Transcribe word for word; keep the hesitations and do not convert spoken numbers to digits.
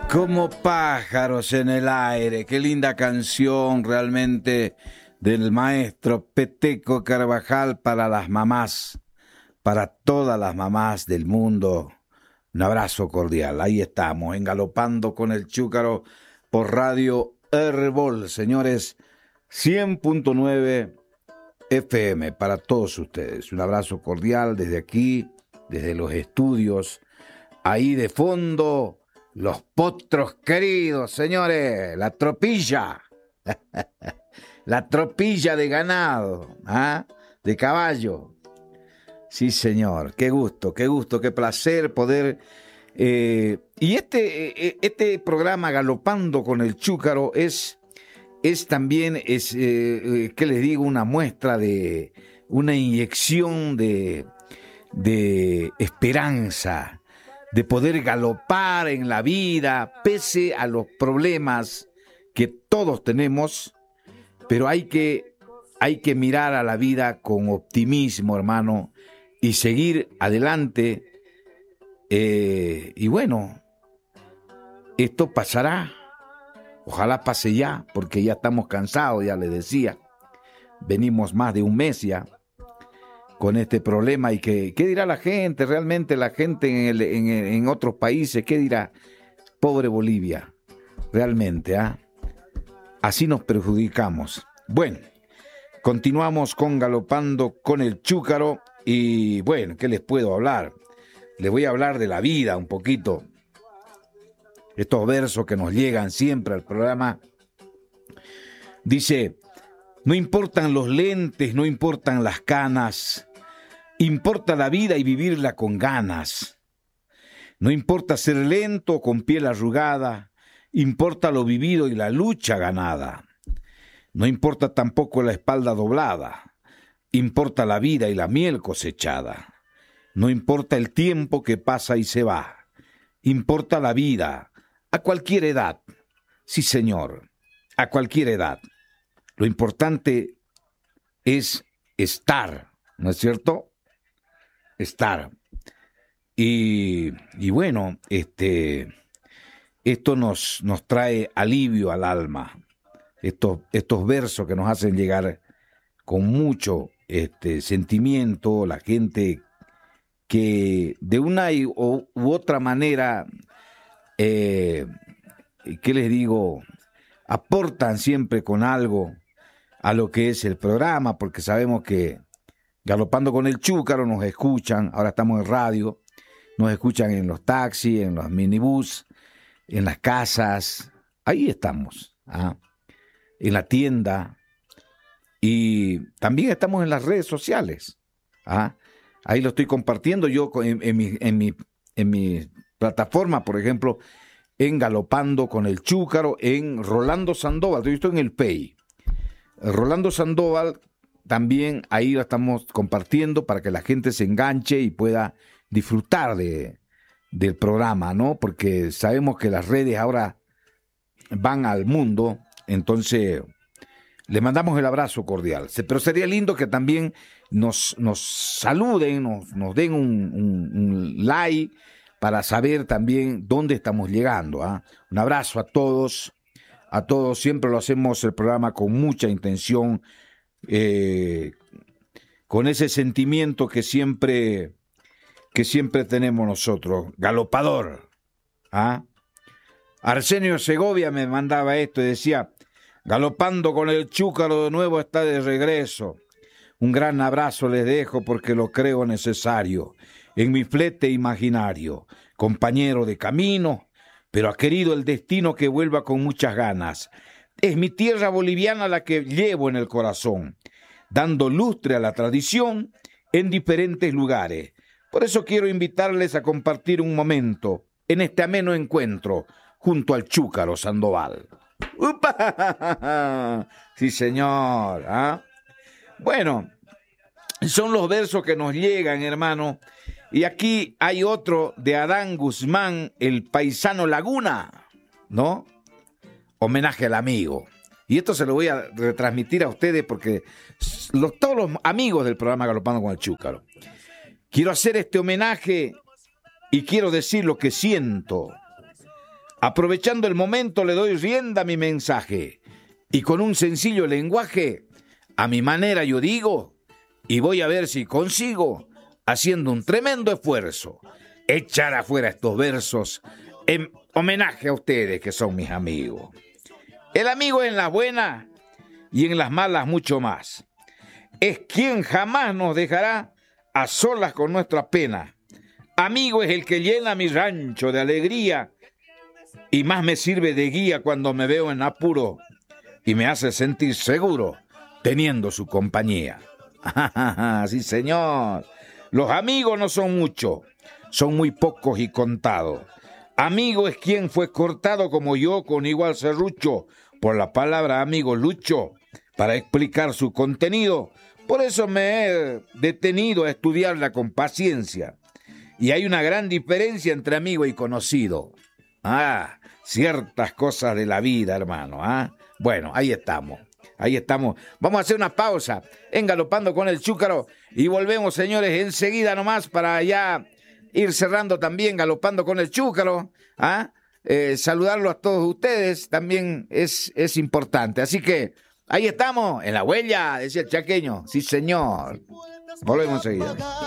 Como pájaros en el aire, qué linda canción realmente del maestro Peteco Carvajal para las mamás, para todas las mamás del mundo. Un abrazo cordial, ahí estamos, engalopando con el Chúcaro por Radio Herbol, señores, cien punto nueve F M para todos ustedes. Un abrazo cordial desde aquí, desde los estudios, ahí de fondo. Los potros queridos, señores, la tropilla, la tropilla de ganado, ¿ah? De caballo. Sí, señor, qué gusto, qué gusto, qué placer poder... Eh, y este, este programa Galopando con el Chúcaro es, es también, es, eh, ¿qué les digo? Una muestra de, una inyección de, de esperanza, de poder galopar en la vida, pese a los problemas que todos tenemos, pero hay que, hay que mirar a la vida con optimismo, hermano, y seguir adelante. Eh, y bueno, esto pasará, ojalá pase ya, porque ya estamos cansados, ya les decía, venimos más de un mes ya con este problema. Y que, ¿qué dirá la gente? Realmente la gente en, el, en, en otros países, ¿qué dirá? Pobre Bolivia, realmente, ¿ah? Así nos perjudicamos. Bueno, continuamos con Galopando con el Chúcaro y bueno, ¿qué les puedo hablar? Les voy a hablar de la vida un poquito. Estos versos que nos llegan siempre al programa. Dice, no importan los lentes, no importan las canas, importa la vida y vivirla con ganas. No importa ser lento o con piel arrugada, importa lo vivido y la lucha ganada. No importa tampoco la espalda doblada, importa la vida y la miel cosechada. No importa el tiempo que pasa y se va, importa la vida a cualquier edad. Sí, señor, a cualquier edad. Lo importante es estar, ¿no es cierto? Estar. Y, y bueno, este, esto nos, nos trae alivio al alma. Estos, estos versos que nos hacen llegar con mucho este, sentimiento, la gente que de una u, u otra manera, eh, ¿qué les digo? Aportan siempre con algo a lo que es el programa, porque sabemos que Galopando con el Chúcaro nos escuchan, ahora estamos en radio, nos escuchan en los taxis, en los minibús, en las casas, ahí estamos, ¿ah? En la tienda, y también estamos en las redes sociales, ¿ah? Ahí lo estoy compartiendo yo en, en, mi, en, mi, en mi plataforma, por ejemplo, en Galopando con el Chúcaro, en Rolando Sandoval, yo estoy en el Pay. Rolando Sandoval, también ahí lo estamos compartiendo para que la gente se enganche y pueda disfrutar de, del programa, ¿no? Porque sabemos que las redes ahora van al mundo, entonces le mandamos el abrazo cordial. Pero sería lindo que también nos, nos saluden, nos, nos den un, un, un like para saber también dónde estamos llegando, ¿ah? Un abrazo a todos, a todos. Siempre lo hacemos el programa con mucha intención, eh, con ese sentimiento que siempre, que siempre tenemos nosotros. Galopador, ¿ah? Arsenio Segovia me mandaba esto y decía, Galopando con el Chúcaro de nuevo está de regreso. Un gran abrazo les dejo porque lo creo necesario. En mi flete imaginario, compañero de camino, pero ha querido el destino que vuelva con muchas ganas. Es mi tierra boliviana la que llevo en el corazón, dando lustre a la tradición en diferentes lugares. Por eso quiero invitarles a compartir un momento en este ameno encuentro junto al Chúcaro Sandoval. ¡Upa! Sí, señor, ¿ah? Bueno, son los versos que nos llegan, hermano. Y aquí hay otro de Adán Guzmán, el paisano Laguna, ¿no? Homenaje al amigo. Y esto se lo voy a retransmitir a ustedes porque los, todos los amigos del programa Galopando con el Chúcaro. Quiero hacer este homenaje y quiero decir lo que siento. Aprovechando el momento le doy rienda a mi mensaje y con un sencillo lenguaje, a mi manera yo digo, y voy a ver si consigo, haciendo un tremendo esfuerzo, echar afuera estos versos en homenaje a ustedes que son mis amigos. El amigo en las buenas y en las malas mucho más. Es quien jamás nos dejará a solas con nuestra pena. Amigo es el que llena mi rancho de alegría y más me sirve de guía cuando me veo en apuro y me hace sentir seguro teniendo su compañía. Sí, señor. Los amigos no son muchos, son muy pocos y contados. Amigo es quien fue cortado como yo con igual serrucho por la palabra amigo lucho para explicar su contenido. Por eso me he detenido a estudiarla con paciencia. Y hay una gran diferencia entre amigo y conocido. Ah, ciertas cosas de la vida, hermano. ¿ah? Bueno, ahí estamos. Ahí estamos. Vamos a hacer una pausa en Galopando con el Chúcaro y volvemos, señores, enseguida nomás para ya ir cerrando también Galopando con el Chúcaro. ¿ah? Eh, saludarlo a todos ustedes también es, es importante. Así que ahí estamos, en la huella, decía el chaqueño. Sí, señor. Volvemos enseguida.